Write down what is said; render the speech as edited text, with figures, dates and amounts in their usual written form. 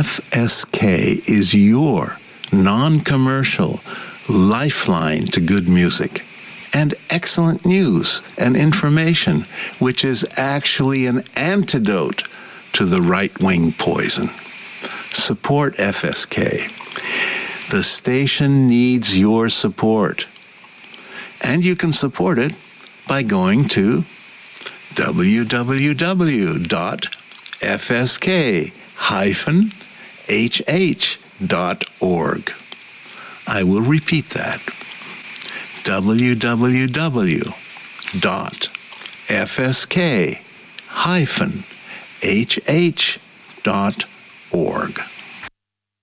FSK is your non-commercial lifeline to good music and excellent news and information, which is actually an antidote to the right-wing poison. Support FSK. The station needs your support. And you can support it by going to www.fsk-hh.org. I will repeat that. www.fsk-hh.org.